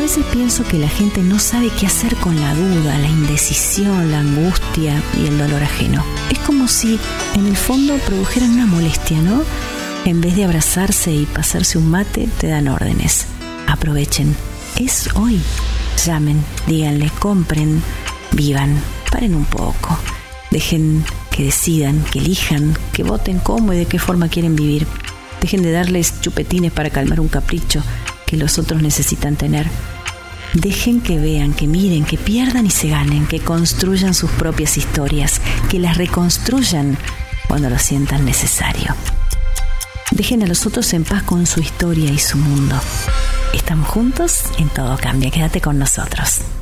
veces pienso que la gente no sabe qué hacer con la duda, la indecisión, la angustia y el dolor ajeno. Es como si en el fondo produjeran una molestia, ¿no? En vez de abrazarse y pasarse un mate, te dan órdenes. Aprovechen. Es hoy. Llamen, díganle, compren, vivan, paren un poco. Dejen que decidan, que elijan, que voten cómo y de qué forma quieren vivir. Dejen de darles chupetines para calmar un capricho que los otros necesitan tener. Dejen que vean, que miren, que pierdan y se ganen, que construyan sus propias historias, que las reconstruyan cuando lo sientan necesario. Dejen a los otros en paz con su historia y su mundo. Estamos juntos en Todo Cambia. Quédate con nosotros.